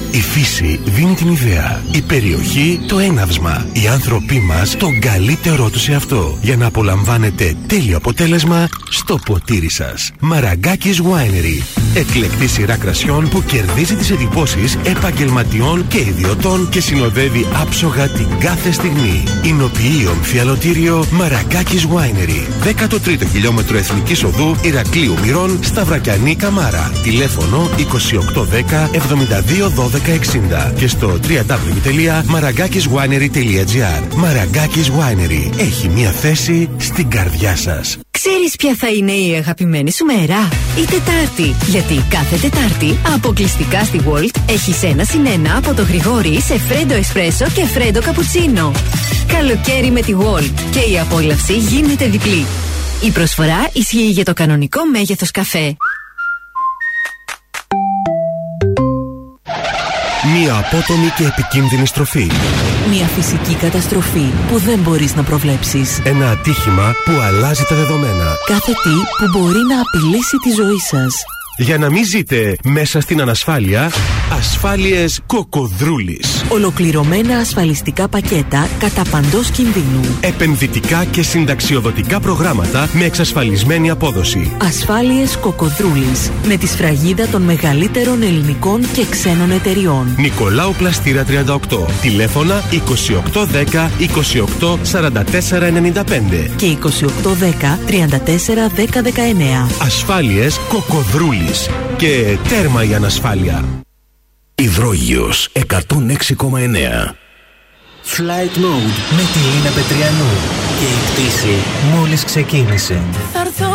Η φύση δίνει την ιδέα. Η περιοχή το έναυσμα. Οι άνθρωποι μας τον καλύτερό τους εαυτό. Για να απολαμβάνετε τέλειο αποτέλεσμα στο ποτήρι σας. Μαραγκάκης Winery. Εκλεκτή σειρά κρασιών που κερδίζει τις εντυπώσεις επαγγελματιών και ιδιωτών και συνοδεύει άψογα την κάθε στιγμή. Εινοποιεί ομφιαλωτήριο Μαραγκάκης Winery. 13ο χιλιόμετρο Εθνικής Οδού Ηρακλείου Μυρών, Σταυρακιανή Καμάρα. Τηλέφωνο 2810 72 12 60 και στο www.maragakiswinery.gr. Μαραγκάκης Winery. Έχει μια θέση στην καρδιά σας. Ξέρεις ποια θα είναι η αγαπημένη σου μέρα? Η Τετάρτη. Γιατί κάθε Τετάρτη αποκλειστικά στη Walt έχεις 1+1 από το Γρηγόρι σε φρέντο εσπρέσο και φρέντο καπουτσίνο. Καλοκαίρι με τη Walt και η απόλαυση γίνεται διπλή. Η προσφορά ισχύει για το κανονικό μέγεθος καφέ. Μια απότομη και επικίνδυνη στροφή. Μια φυσική καταστροφή που δεν μπορείς να προβλέψεις. Ένα ατύχημα που αλλάζει τα δεδομένα. Κάθε τι που μπορεί να απειλήσει τη ζωή σας. Για να μην ζείτε μέσα στην ανασφάλεια, ασφάλειες Κοκοδρούλης. Ολοκληρωμένα ασφαλιστικά πακέτα κατά παντός κινδύνου. Επενδυτικά και συνταξιοδοτικά προγράμματα με εξασφαλισμένη απόδοση. Ασφάλειες Κοκοδρούλης. Με τη σφραγίδα των μεγαλύτερων ελληνικών και ξένων εταιριών. Νικολάου Πλαστήρα 38. Τηλέφωνα 2810 28 44 95 και 2810 34 10 19. Ασφάλειες Κοκοδρούλης. Και τέρμα η ανασφάλεια. Υδρόγειος 106,9. Flight Mode με τη Λίνα Πετριανού. Και η πτήση μόλις ξεκίνησε.